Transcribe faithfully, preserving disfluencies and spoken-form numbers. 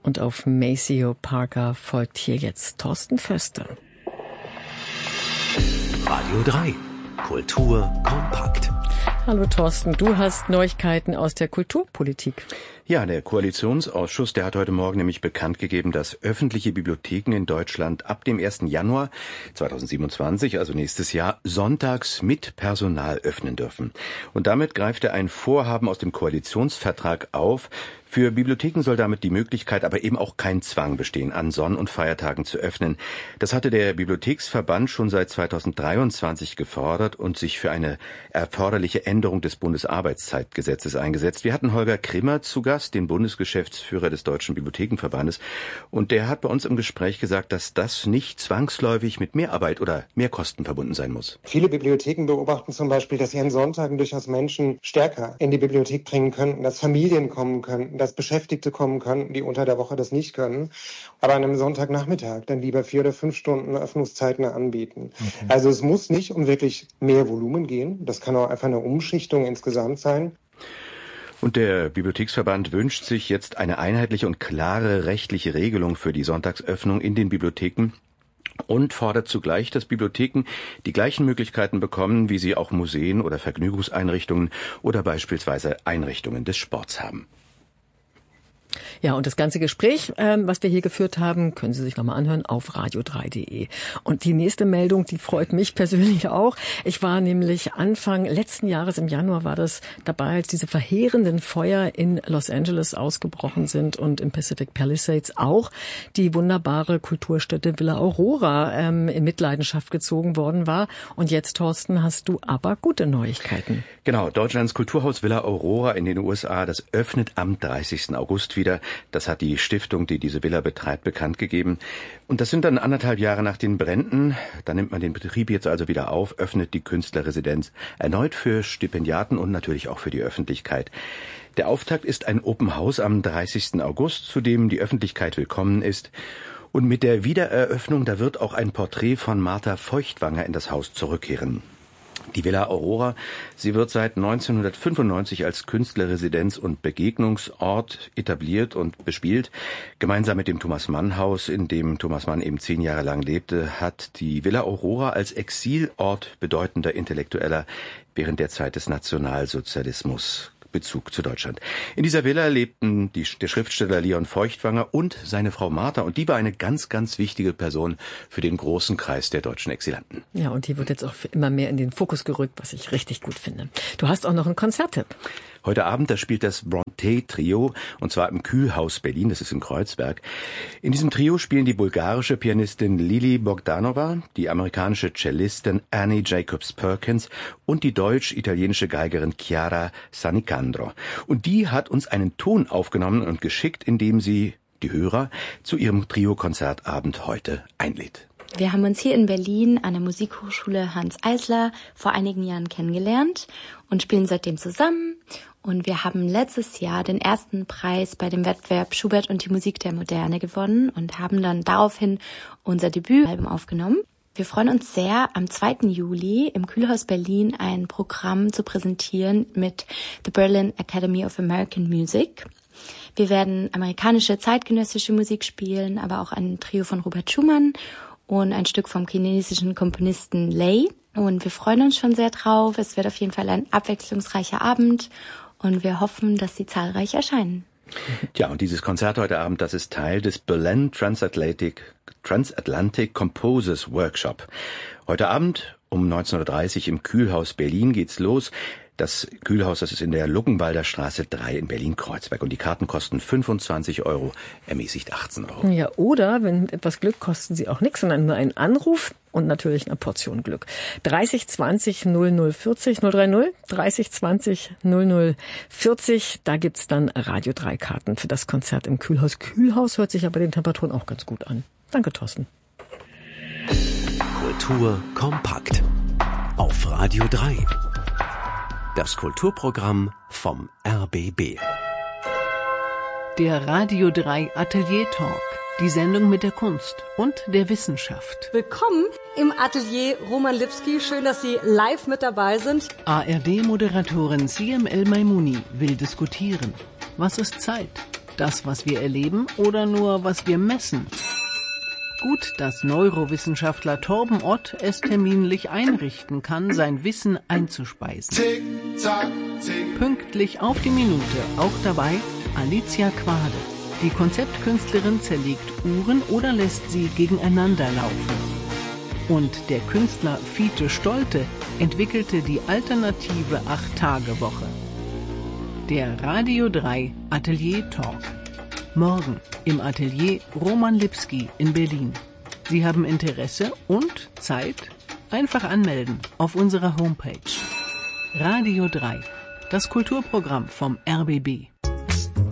Und auf Maceo Parker folgt hier jetzt Thorsten Föster. Radio drei. Kultur kompakt. Hallo Thorsten, du hast Neuigkeiten aus der Kulturpolitik. Ja, der Koalitionsausschuss, der hat heute Morgen nämlich bekannt gegeben, dass öffentliche Bibliotheken in Deutschland ab dem ersten Januar zweitausendsiebenundzwanzig, also nächstes Jahr, sonntags mit Personal öffnen dürfen. Und damit greift er ein Vorhaben aus dem Koalitionsvertrag auf. Für Bibliotheken soll damit die Möglichkeit, aber eben auch kein Zwang bestehen, an Sonn- und Feiertagen zu öffnen. Das hatte der Bibliotheksverband schon seit zweitausenddreiundzwanzig gefordert und sich für eine erforderliche Änderung des Bundesarbeitszeitgesetzes eingesetzt. Wir hatten Holger Krimmer zu Gast, den Bundesgeschäftsführer des Deutschen Bibliothekenverbandes. Und der hat bei uns im Gespräch gesagt, dass das nicht zwangsläufig mit Mehrarbeit oder Mehrkosten verbunden sein muss. Viele Bibliotheken beobachten zum Beispiel, dass sie an Sonntagen durchaus Menschen stärker in die Bibliothek bringen könnten, dass Familien kommen könnten, dass Beschäftigte kommen könnten, die unter der Woche das nicht können, aber an einem Sonntagnachmittag dann lieber vier oder fünf Stunden Öffnungszeiten anbieten. Okay. Also es muss nicht um wirklich mehr Volumen gehen. Das kann auch einfach eine Umschichtung insgesamt sein. Und der Bibliotheksverband wünscht sich jetzt eine einheitliche und klare rechtliche Regelung für die Sonntagsöffnung in den Bibliotheken und fordert zugleich, dass Bibliotheken die gleichen Möglichkeiten bekommen, wie sie auch Museen oder Vergnügungseinrichtungen oder beispielsweise Einrichtungen des Sports haben. Ja, und das ganze Gespräch, ähm, was wir hier geführt haben, können Sie sich nochmal anhören auf radio drei punkt de. Und die nächste Meldung, die freut mich persönlich auch. Ich war nämlich Anfang letzten Jahres, im Januar war das dabei, als diese verheerenden Feuer in Los Angeles ausgebrochen sind und in Pacific Palisades auch die wunderbare Kulturstätte Villa Aurora ähm, in Mitleidenschaft gezogen worden war. Und jetzt, Thorsten, hast du aber gute Neuigkeiten. Genau, Deutschlands Kulturhaus Villa Aurora in den U S A, das öffnet am dreißigsten August wieder. Das hat die Stiftung, die diese Villa betreibt, bekannt gegeben. Und das sind dann anderthalb Jahre nach den Bränden. Da nimmt man den Betrieb jetzt also wieder auf, öffnet die Künstlerresidenz erneut für Stipendiaten und natürlich auch für die Öffentlichkeit. Der Auftakt ist ein Open House am dreißigsten August, zu dem die Öffentlichkeit willkommen ist. Und mit der Wiedereröffnung, da wird auch ein Porträt von Martha Feuchtwanger in das Haus zurückkehren. Die Villa Aurora, sie wird seit neunzehnhundertfünfundneunzig als Künstlerresidenz und Begegnungsort etabliert und bespielt. Gemeinsam mit dem Thomas-Mann-Haus, in dem Thomas Mann eben zehn Jahre lang lebte, hat die Villa Aurora als Exilort bedeutender Intellektueller während der Zeit des Nationalsozialismus Bezug zu Deutschland. In dieser Villa lebten die, der Schriftsteller Leon Feuchtwanger und seine Frau Martha. Und die war eine ganz, ganz wichtige Person für den großen Kreis der deutschen Exilanten. Ja, und die wird jetzt auch immer mehr in den Fokus gerückt, was ich richtig gut finde. Du hast auch noch einen Konzerttipp. Heute Abend, da spielt das Brontë-Trio, und zwar im Kühlhaus Berlin, das ist in Kreuzberg. In diesem Trio spielen die bulgarische Pianistin Lili Bogdanova, die amerikanische Cellistin Annie Jacobs Perkins und die deutsch-italienische Geigerin Chiara Sanicandro. Und die hat uns einen Ton aufgenommen und geschickt, in dem sie die Hörer zu ihrem Trio-Konzertabend heute einlädt. Wir haben uns hier in Berlin an der Musikhochschule Hans Eisler vor einigen Jahren kennengelernt und spielen seitdem zusammen. Und wir haben letztes Jahr den ersten Preis bei dem Wettbewerb Schubert und die Musik der Moderne gewonnen und haben dann daraufhin unser Debütalbum aufgenommen. Wir freuen uns sehr, am zweiten Juli im Kühlhaus Berlin ein Programm zu präsentieren mit The Berlin Academy of American Music. Wir werden amerikanische zeitgenössische Musik spielen, aber auch ein Trio von Robert Schumann und ein Stück vom chinesischen Komponisten Lei. Und wir freuen uns schon sehr drauf. Es wird auf jeden Fall ein abwechslungsreicher Abend und wir hoffen, dass Sie zahlreich erscheinen. Tja, und dieses Konzert heute Abend, das ist Teil des Berlin Transatlantic, Transatlantic Composers Workshop. Heute Abend um neunzehn Uhr dreißig im Kühlhaus Berlin geht's los. Das Kühlhaus, das ist in der Luckenwalder Straße drei in Berlin-Kreuzberg. Und die Karten kosten fünfundzwanzig Euro, ermäßigt achtzehn Euro. Ja, oder, wenn etwas Glück, kosten sie auch nichts, sondern nur einen Anruf und natürlich eine Portion Glück. dreißig zwanzig null null vierzig null drei null, dreißig zwanzig null null vierzig. Da gibt's dann Radio drei Karten für das Konzert im Kühlhaus. Kühlhaus hört sich aber den Temperaturen auch ganz gut an. Danke, Thorsten. Kultur kompakt. Auf Radio drei. Das Kulturprogramm vom R B B. Der Radio drei Atelier Talk. Die Sendung mit der Kunst und der Wissenschaft. Willkommen im Atelier Roman Lipski. Schön, dass Sie live mit dabei sind. A R D-Moderatorin C M El Maimouni will diskutieren. Was ist Zeit? Das, was wir erleben oder nur was wir messen? Gut, dass Neurowissenschaftler Torben Ott es terminlich einrichten kann, sein Wissen einzuspeisen. Tick, tack, tick. Pünktlich auf die Minute, auch dabei Alicia Quade. Die Konzeptkünstlerin zerlegt Uhren oder lässt sie gegeneinander laufen. Und der Künstler Fiete Stolte entwickelte die alternative acht-Tage-Woche. Der Radio drei Atelier Talk. Morgen im Atelier Roman Lipski in Berlin. Sie haben Interesse und Zeit? Einfach anmelden auf unserer Homepage. Radio drei, das Kulturprogramm vom R B B.